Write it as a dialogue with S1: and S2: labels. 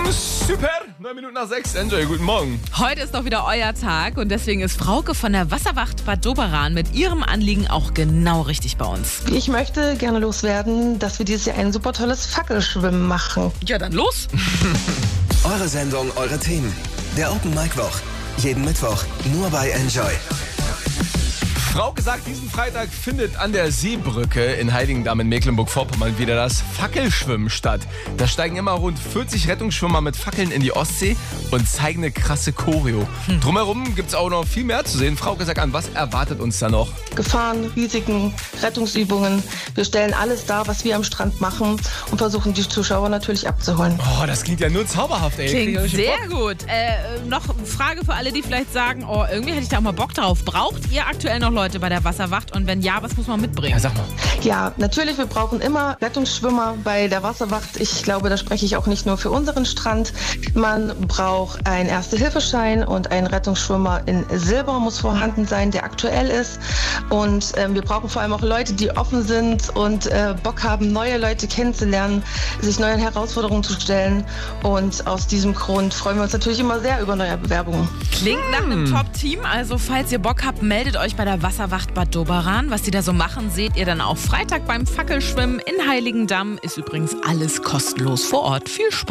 S1: Super, 9 Minuten nach 6. Enjoy, guten Morgen.
S2: Heute ist doch wieder euer Tag und deswegen ist Frauke von der Wasserwacht Bad Doberan mit ihrem Anliegen auch genau richtig bei uns.
S3: Ich möchte gerne loswerden, dass wir dieses Jahr ein super tolles Fackelschwimmen machen.
S2: Ja, dann los.
S4: Eure Sendung, eure Themen. Der Open Mic Woch. Jeden Mittwoch nur bei Enjoy.
S1: Frauke sagt, diesen Freitag findet an der Seebrücke in Heiligendamm in Mecklenburg-Vorpommern wieder das Fackelschwimmen statt. Da steigen immer rund 40 Rettungsschwimmer mit Fackeln in die Ostsee und zeigen eine krasse Choreo. Drumherum gibt es auch noch viel mehr zu sehen. Frauke sagt an, was erwartet uns da noch?
S3: Gefahren, Risiken, Rettungsübungen. Wir stellen alles dar, was wir am Strand machen und versuchen die Zuschauer natürlich abzuholen.
S1: Oh, das klingt ja nur zauberhaft, ey.
S2: Klingt sehr gut. Noch eine Frage für alle, die vielleicht sagen, oh, irgendwie hätte ich da auch mal Bock drauf. Braucht ihr aktuell noch Leute bei der Wasserwacht? Und wenn ja, was muss man mitbringen?
S1: Ja, sag mal.
S3: Ja, natürlich, wir brauchen immer Rettungsschwimmer bei der Wasserwacht. Ich glaube, da spreche ich auch nicht nur für unseren Strand. Man braucht einen Erste-Hilfe-Schein und ein Rettungsschwimmer in Silber muss vorhanden sein, der aktuell ist. Und wir brauchen vor allem auch Leute, die offen sind und Bock haben, neue Leute kennenzulernen, sich neuen Herausforderungen zu stellen. Und aus diesem Grund freuen wir uns natürlich immer sehr über neue Bewerbungen.
S2: Klingt nach einem Top-Team. Also falls ihr Bock habt, meldet euch bei der Wasserwacht Bad Doberan. Was die da so machen, seht ihr dann auch Freitag beim Fackelschwimmen in Heiligendamm. Ist übrigens alles kostenlos vor Ort. Viel Spaß!